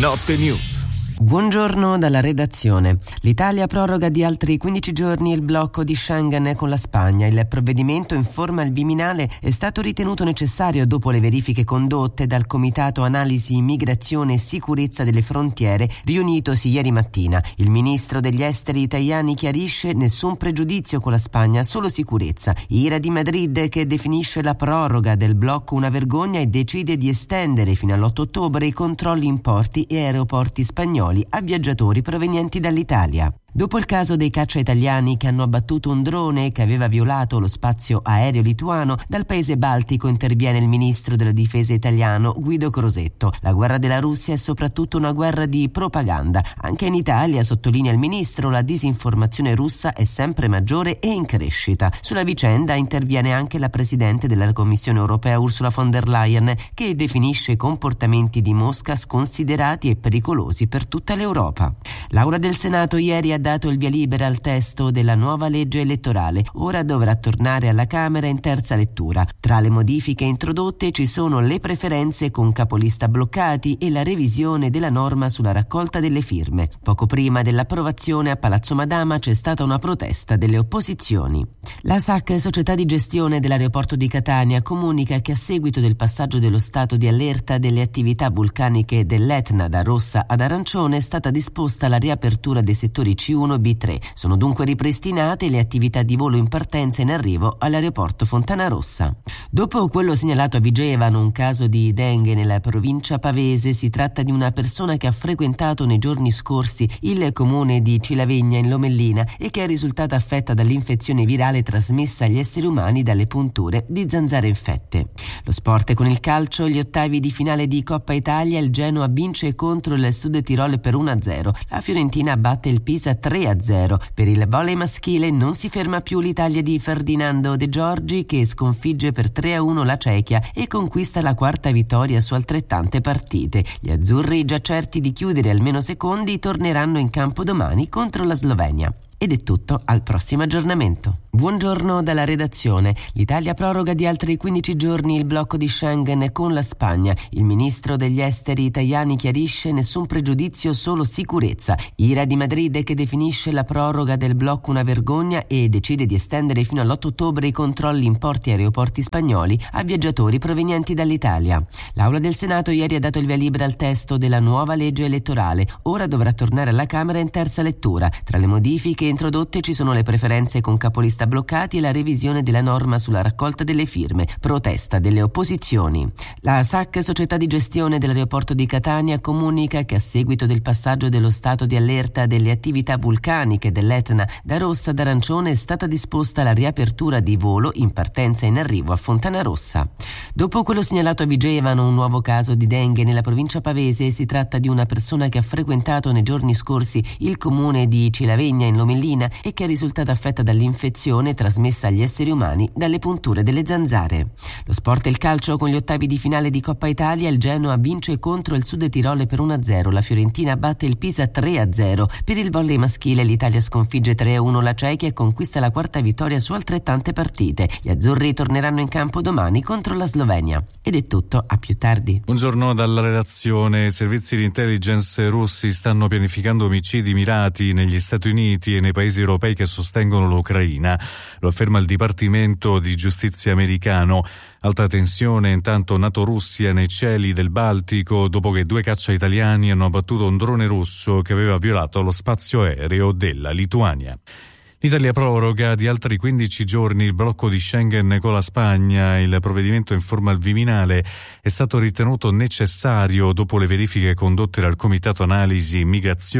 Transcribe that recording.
Notte News. Buongiorno dalla redazione. L'Italia proroga di altri 15 giorni il blocco di Schengen con la Spagna. Il provvedimento in forma al Viminale è stato ritenuto necessario dopo le verifiche condotte dal Comitato Analisi Migrazione e Sicurezza delle Frontiere riunitosi ieri mattina. Il ministro degli esteri Tajani chiarisce: nessun pregiudizio con la Spagna, solo sicurezza. Ira di Madrid, che definisce la proroga del blocco una vergogna e decide di estendere fino all'8 ottobre i controlli in porti e aeroporti spagnoli a viaggiatori provenienti dall'Italia. Dopo il caso dei caccia italiani che hanno abbattuto un drone che aveva violato lo spazio aereo lituano, dal paese baltico interviene il ministro della difesa italiano Guido Crosetto. La guerra della Russia è soprattutto una guerra di propaganda. Anche in Italia, sottolinea il ministro, la disinformazione russa è sempre maggiore e in crescita. Sulla vicenda interviene anche la presidente della Commissione europea Ursula von der Leyen, che definisce i comportamenti di Mosca sconsiderati e pericolosi per tutta l'Europa. L'Aula del Senato ieri ha dato il via libera al testo della nuova legge elettorale. Ora dovrà tornare alla Camera in terza lettura. Tra le modifiche introdotte ci sono le preferenze con capolista bloccati e la revisione della norma sulla raccolta delle firme. Poco prima dell'approvazione a Palazzo Madama c'è stata una protesta delle opposizioni. La SAC, società di gestione dell'aeroporto di Catania, comunica che a seguito del passaggio dello stato di allerta delle attività vulcaniche dell'Etna da rossa ad arancione è stata disposta la riapertura dei settori C1 e B3. Sono dunque ripristinate le attività di volo in partenza e in arrivo all'aeroporto Fontanarossa. Dopo quello segnalato a Vigevano, un caso di dengue nella provincia pavese, si tratta di una persona che ha frequentato nei giorni scorsi il comune di Cilavegna in Lomellina e che è risultata affetta dall'infezione virale trasmessa agli esseri umani dalle punture di zanzare infette. Lo sport con il calcio, gli ottavi di finale di Coppa Italia, il Genoa vince contro il Sud Tirol per 1-0. La Fiorentina batte il Pisa 3-0. Per il volley maschile non si ferma più l'Italia di Ferdinando De Giorgi, che sconfigge per 3-1 la Cechia e conquista la quarta vittoria su altrettante partite. Gli azzurri, già certi di chiudere almeno secondi, torneranno in campo domani contro la Slovenia. Ed è tutto, al prossimo aggiornamento. Buongiorno dalla redazione. L'Italia proroga di altri 15 giorni il blocco di Schengen con la Spagna. Il ministro degli esteri Tajani chiarisce: nessun pregiudizio, solo sicurezza. Ira di Madrid, che definisce la proroga del blocco una vergogna e decide di estendere fino all'8 ottobre i controlli in porti e aeroporti spagnoli a viaggiatori provenienti dall'Italia. L'Aula del Senato ieri ha dato il via libera al testo della nuova legge elettorale. Ora dovrà tornare alla Camera in terza lettura. Tra le modifiche introdotte ci sono le preferenze con capolista bloccati e la revisione della norma sulla raccolta delle firme, protesta delle opposizioni. La SAC, società di gestione dell'aeroporto di Catania, comunica che a seguito del passaggio dello stato di allerta delle attività vulcaniche dell'Etna da rossa ad arancione è stata disposta la riapertura di volo in partenza e in arrivo a Fontanarossa. Dopo quello segnalato a Vigevano, un nuovo caso di dengue nella provincia pavese. Si tratta di una persona che ha frequentato nei giorni scorsi il comune di Cilavegna in Lomellina e che è risultata affetta dall'infezione trasmessa agli esseri umani dalle punture delle zanzare. Lo sport e il calcio con gli ottavi di finale di Coppa Italia, il Genoa vince contro il Sud Tirol per 1-0, la Fiorentina batte il Pisa 3-0. Per il volley maschile l'Italia sconfigge 3-1 la Cechia e conquista la quarta vittoria su altrettante partite. Gli azzurri torneranno in campo domani contro la Slovenia. Ed è tutto, a più tardi. Buongiorno dalla redazione. I servizi di intelligence russi stanno pianificando omicidi mirati negli Stati Uniti e nei paesi europei che sostengono l'Ucraina. Lo afferma il Dipartimento di Giustizia americano. Alta tensione intanto NATO-Russia nei cieli del Baltico dopo che 2 caccia italiani hanno abbattuto un drone russo che aveva violato lo spazio aereo della Lituania. L'Italia proroga di altri 15 giorni il blocco di Schengen con la Spagna. Il provvedimento in forma al Viminale è stato ritenuto necessario dopo le verifiche condotte dal Comitato Analisi Migrazione